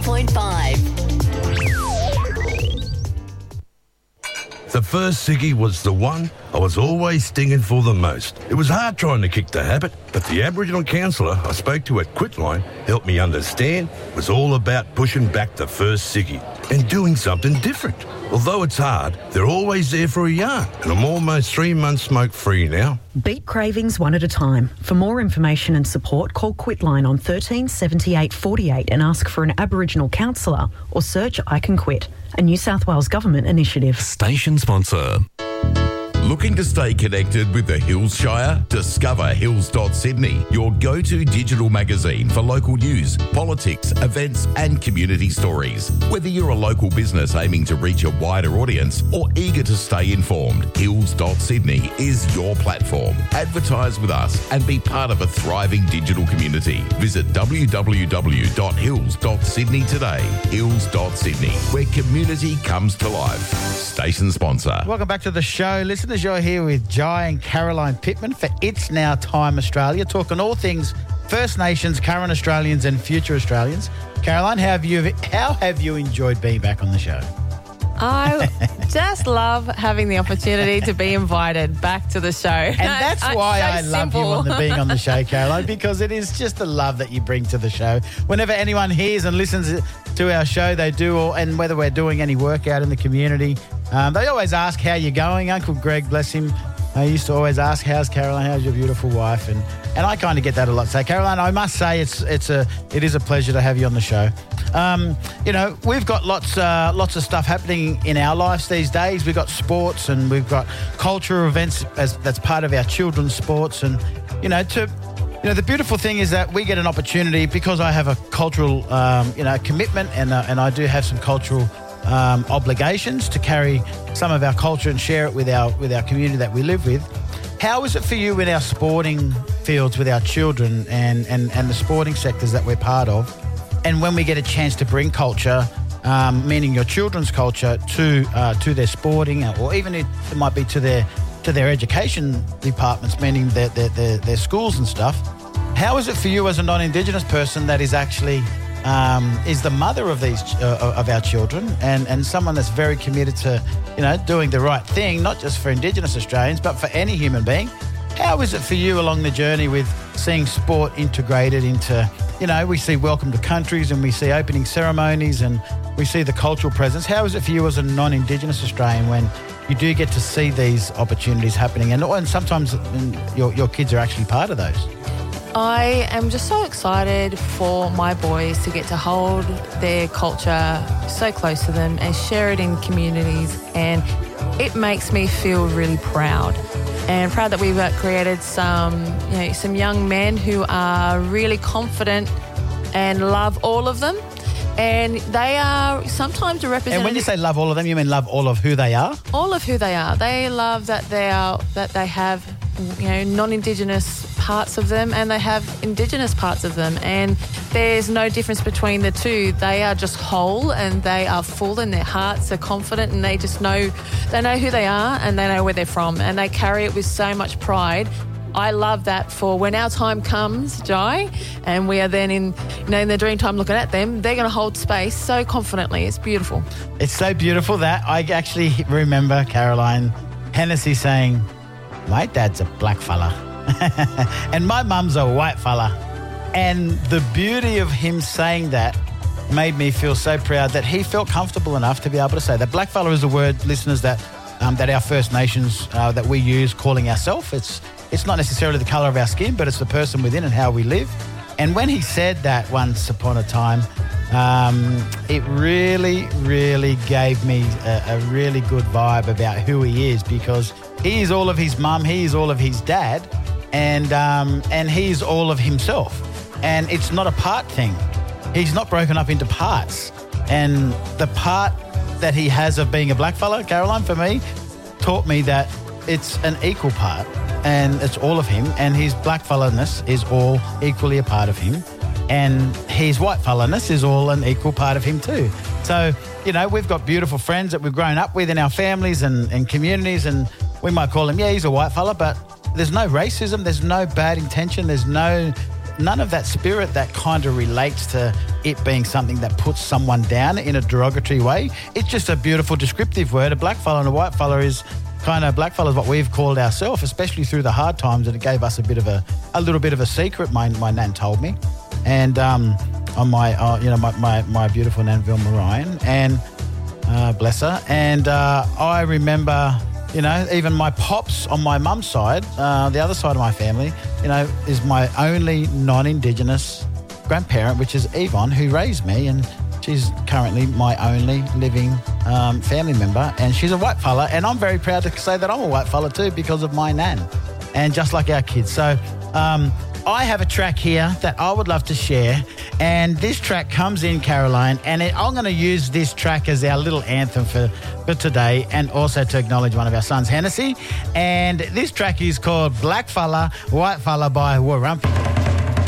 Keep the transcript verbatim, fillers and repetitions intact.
point five. The first ciggy was the one I was always stinging for the most. It was hard trying to kick the habit, but the Aboriginal counsellor I spoke to at Quitline helped me understand it was all about pushing back the first ciggy and doing something different. Although it's hard, they're always there for a yarn, and I'm almost three months smoke-free now. Beat cravings one at a time. For more information and support, call Quitline on thirteen seventy-eight forty-eight and ask for an Aboriginal counsellor, or search I Can Quit, a New South Wales Government initiative. Station sponsor. Looking to stay connected with the Hills Shire? Discover hills dot sydney, your go-to digital magazine for local news, politics, events and community stories. Whether you're a local business aiming to reach a wider audience or eager to stay informed, hills dot sydney is your platform. Advertise with us and be part of a thriving digital community. Visit w w w dot hills dot sydney today. hills dot sydney, where community comes to life. Station sponsor. Welcome back to the show. Listeners, you're here with Jai and Caroline Pittman for It's Now Time Australia, talking all things First Nations, current Australians and future Australians. Caroline, how have you, how have you enjoyed being back on the show? I just love having the opportunity to be invited back to the show. And that's I, why so I love simple. you on the being on the show, Caroline, because it is just the love that you bring to the show. Whenever anyone hears and listens to our show, they do, or, and whether we're doing any work out in the community, um, they always ask how you're going. Uncle Greg, bless him, I used to always ask, how's Caroline, how's your beautiful wife? And and I kind of get that a lot. So, Caroline, I must say it's it's a it is a pleasure to have you on the show. Um, you know, we've got lots uh, lots of stuff happening in our lives these days. We've got sports and we've got cultural events as that's part of our children's sports. And, you know, to you know, the beautiful thing is that we get an opportunity because I have a cultural, um, you know, commitment and uh, and I do have some cultural um, obligations to carry some of our culture and share it with our with our community that we live with. How is it for you in our sporting fields with our children and, and, and the sporting sectors that we're part of? And when we get a chance to bring culture, um, meaning your children's culture, to uh, to their sporting, or even it, it might be to their to their education departments, meaning their, their, their, their schools and stuff. How is it for you as a non-Indigenous person that is actually um, is the mother of these uh, of our children and, and someone that's very committed to, you know, doing the right thing, not just for Indigenous Australians, but for any human being? How is it for you along the journey with seeing sport integrated into, you know, we see Welcome to Countries and we see opening ceremonies and we see the cultural presence. How is it for you as a non-Indigenous Australian when you do get to see these opportunities happening and, and sometimes your, your kids are actually part of those? I am just so excited for my boys to get to hold their culture so close to them and share it in communities, and it makes me feel really proud. And proud that we've created some, you know, some young men who are really confident and love all of them. And they are sometimes a representative. And when you say love all of them, you mean love all of who they are? All of who they are. They love that they are that they have, you know, non-Indigenous parts of them and they have Indigenous parts of them. And there's no difference between the two. They are just whole and they are full and their hearts are confident and they just know, they know who they are and they know where they're from and they carry it with so much pride. I love that for when our time comes, Jai, and we are then in, you know, in the dream time looking at them, they're going to hold space so confidently. It's beautiful. It's so beautiful that I actually remember Caroline Hennessy saying, my dad's a black fella and my mum's a white fella. And the beauty of him saying that made me feel so proud that he felt comfortable enough to be able to say that. Black fella is a word, listeners, that um, that our First Nations, uh, that we use calling ourselves. It's It's not necessarily the colour of our skin, but it's the person within and how we live. And when he said that once upon a time, um, it really, really gave me a, a really good vibe about who he is, because he is all of his mum, he is all of his dad, and um, and he's all of himself. And it's not a part thing. He's not broken up into parts. And the part that he has of being a blackfellow, Caroline, for me, taught me that it's an equal part. And it's all of him, and his blackfellowness is all equally a part of him, and his whitefellowness is all an equal part of him too. So, you know, we've got beautiful friends that we've grown up with in our families and, and communities, and we might call him, yeah, he's a white fella, but there's no racism, there's no bad intention, there's no none of that spirit that kind of relates to it being something that puts someone down in a derogatory way. It's just a beautiful descriptive word. A black fella and a white fella is kind of, black fella is what we've called ourselves, especially through the hard times, and it gave us a bit of a, a little bit of a secret, my, my nan told me. And um, on my, uh, you know, my, my, my beautiful Nan Vilma Ryan, and uh, bless her. And uh, I remember, you know, even my pops on my mum's side, uh, the other side of my family, you know, is my only non-Indigenous grandparent, which is Yvonne, who raised me, and she's currently my only living um, family member, and she's a white fella, and I'm very proud to say that I'm a white fella too because of my nan, and just like our kids. So um, I have a track here that I would love to share, and this track comes in, Caroline, and it, I'm going to use this track as our little anthem for, for today, and also to acknowledge one of our sons, Hennessy. And this track is called Black Fella, White Fella by Warumpi.